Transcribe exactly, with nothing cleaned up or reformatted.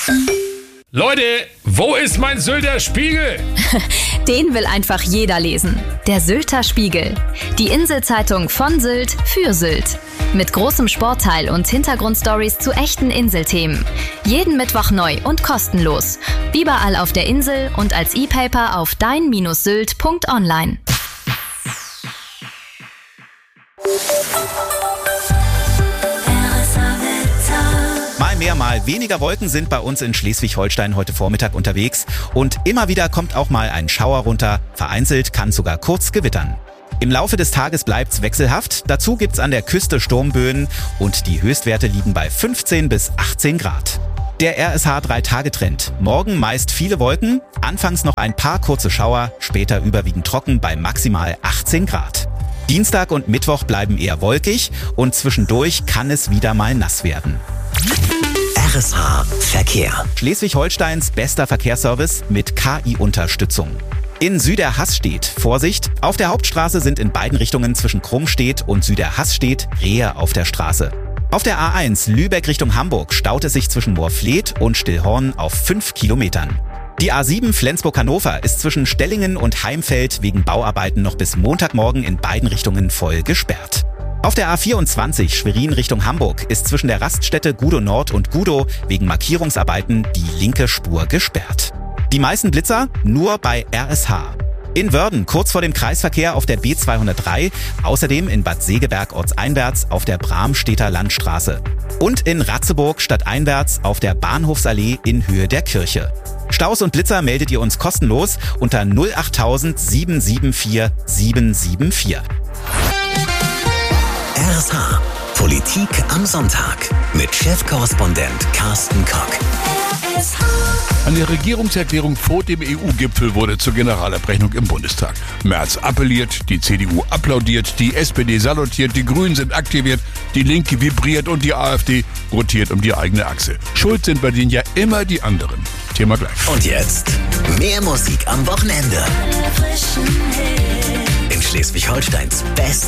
Leute, wo ist mein Sylter Spiegel? Den will einfach jeder lesen. Der Sylter Spiegel. Die Inselzeitung von Sylt für Sylt. Mit großem Sportteil und Hintergrundstories zu echten Inselthemen. Jeden Mittwoch neu und kostenlos. Überall auf der Insel und als E-Paper auf dein Sylt Punkt online. Mal mehr, mal weniger Wolken sind bei uns in Schleswig-Holstein heute Vormittag unterwegs. Und immer wieder kommt auch mal ein Schauer runter. Vereinzelt kann sogar kurz gewittern. Im Laufe des Tages bleibt's wechselhaft. Dazu gibt's an der Küste Sturmböen und die Höchstwerte liegen bei fünfzehn bis achtzehn Grad. Der R S H drei Tage Trend. Morgen meist viele Wolken, anfangs noch ein paar kurze Schauer, später überwiegend trocken bei maximal achtzehn Grad. Dienstag und Mittwoch bleiben eher wolkig und zwischendurch kann es wieder mal nass werden. R S H Verkehr. Schleswig-Holsteins bester Verkehrsservice mit K I-Unterstützung. In Süderhaßstedt, Vorsicht, auf der Hauptstraße sind in beiden Richtungen zwischen Krummstedt und Süderhaßstedt Rehe auf der Straße. Auf der A eins Lübeck Richtung Hamburg staut es sich zwischen Moorfleet und Stillhorn auf fünf Kilometern. Die A sieben Flensburg-Hannover ist zwischen Stellingen und Heimfeld wegen Bauarbeiten noch bis Montagmorgen in beiden Richtungen voll gesperrt. Auf der A vierundzwanzig Schwerin Richtung Hamburg ist zwischen der Raststätte Gudow Nord und Gudow wegen Markierungsarbeiten die linke Spur gesperrt. Die meisten Blitzer nur bei R S H. In Wörden kurz vor dem Kreisverkehr auf der B zweihundertdrei, außerdem in Bad Segeberg ortseinwärts auf der Bramstedter Landstraße. Und in Ratzeburg stadteinwärts auf der Bahnhofsallee in Höhe der Kirche. Staus und Blitzer meldet ihr uns kostenlos unter null achttausend sieben sieben vier sieben sieben vier. R S H Politik am Sonntag mit Chefkorrespondent Carsten Kock. An der Regierungserklärung vor dem E U-Gipfel wurde zur Generalabrechnung im Bundestag. Merz appelliert, die C D U applaudiert, die S P D salutiert, die Grünen sind aktiviert, die Linke vibriert und die AfD rotiert um die eigene Achse. Schuld sind bei denen ja immer die anderen. Thema gleich. Und jetzt mehr Musik am Wochenende. In Schleswig-Holsteins Best